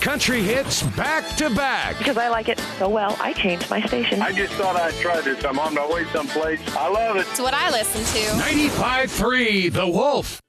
country hits back to back. Because I like it so well, I changed my station. I just thought I'd try this. I'm on my way someplace. I love it. It's what I listen to. 95.3 The Wolf.